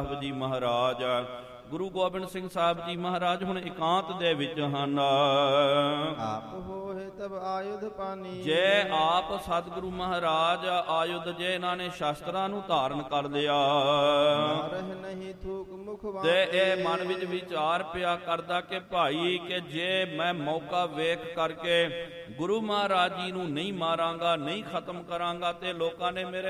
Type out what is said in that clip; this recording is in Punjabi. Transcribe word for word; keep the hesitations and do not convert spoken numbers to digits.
ਜੀ ਮਹਾਰਾਜ। ਗੁਰੂ ਗੋਬਿੰਦ ਸਿੰਘ ਸਾਹਿਬ ਜੀ ਮਹਾਰਾਜ ਹੁਣ ਇਕਾਂਤ ਦੇ ਵਿੱਚ ਹਨ। ਆਪ ਹੋਏ ਤਬ ਆਯੁਧ ਪਾਨੀ। ਜੇ ਆਪ ਸਤਿਗੁਰੂ ਮਹਾਰਾਜ ਆਯੁਧ ਜੇ ਇਹਨਾਂ ਨੇ ਸ਼ਸਤਰਾਂ ਨੂੰ ਧਾਰਨ ਕਰ ਲਿਆ ਰਹਿ ਨਹੀਂ ਥੂਕ ਮੁਖ ਤੇ ਇਹ ਮਨ ਵਿੱਚ ਵਿਚਾਰ ਪਿਆ ਕਰਦਾ ਕਿ ਭਾਈ ਕਿ ਜੇ ਮੈਂ ਮੌਕਾ ਵੇਖ ਕਰਕੇ ਗੁਰੂ ਮਹਾਰਾਜ ਜੀ ਨੂੰ ਨਹੀਂ ਮਾਰਾਂਗਾ, ਨਹੀਂ ਖਤਮ ਕਰਾਂਗਾ ਤੇ ਲੋਕਾਂ ਨੇ ਮੇਰੇ